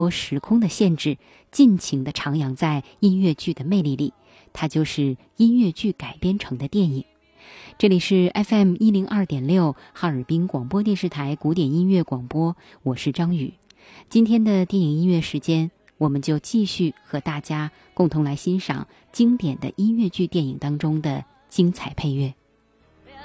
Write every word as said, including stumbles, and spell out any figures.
时空的限制，尽情地徜徉在音乐剧的魅力里。它就是音乐剧改编成的电影。这里是 F M 一零二点六 哈尔滨广播电视台古典音乐广播，我是张宇。今天的电影音乐时间，我们就继续和大家共同来欣赏经典的音乐剧电影当中的精彩配乐。